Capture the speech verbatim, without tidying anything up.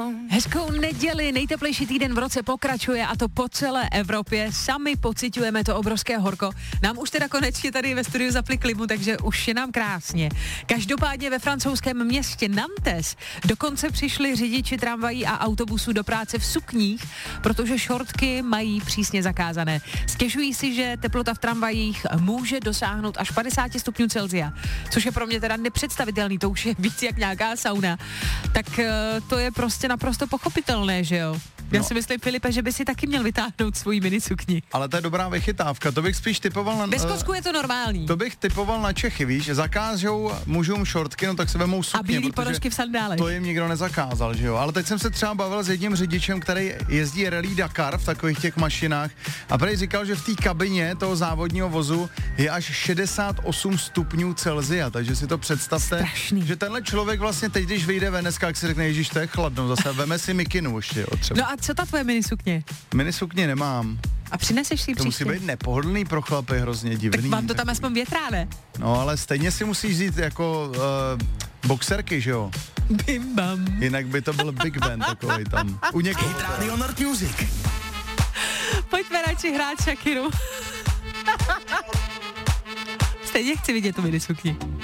Hezkou neděli, nejteplejší týden v roce pokračuje a to po celé Evropě. Sami pociťujeme to obrovské horko. Nám už teda konečně tady ve studiu zapli klimu, takže už je nám krásně. Každopádně ve francouzském městě Nantes dokonce přišli řidiči tramvají a autobusů do práce v sukních, protože šortky mají přísně zakázané. Stěžují si, že teplota v tramvajích může dosáhnout až padesát stupňů Celsia, což je pro mě teda nepředstavitelný, to už je víc jak nějaká sauna. Tak to je prostě naprosto pochopitelné, že jo? Já No. si myslím, Filipe, že by si taky měl vytáhnout svůj minisukni. Ale to je dobrá vychytávka, to bych spíš typoval na... Ve Skotsku je to normální. To bych typoval na Čechy, víš, zakážou mužům šortky, no tak se vemou sukně, A bílý protože ponožky v sandálech. to jim nikdo nezakázal, že jo. Ale teď jsem se třeba bavil s jedním řidičem, který jezdí Rally Dakar v takových těch mašinách a prý říkal, že v té kabině toho závodního vozu je až šedesát osm stupňů Celsia, takže si to představte, Strašný. že tenhle člověk vlastně teď, když vyjde ven dneska, jak si řekne, ježiš, to je chladno, zase veme si mikinu ještě, jo, třeba. No a co ta tvoje minisukně? Minisukni nemám. A přineseš si To musí příště? být nepohodlný pro chlapy, hrozně divný. Tak mám to tam takový. aspoň větrá, ne? No ale stejně si musíš vzít jako uh, boxerky, že jo? Bim bam. Jinak by to byl Big Ben takový tam. U někoho. Radio Nord Music. Pojďme radši hrát Shakiru. Stejně chci vidět tu minisukni.